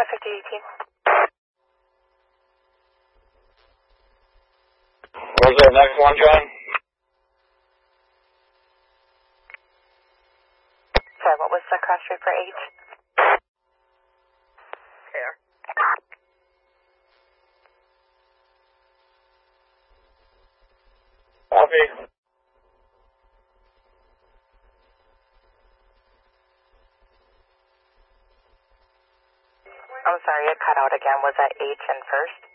5018. Where's that next one, John? Sorry, what was the cross street for H? Here. Copy. I'm sorry, it cut out again. Was that H in first?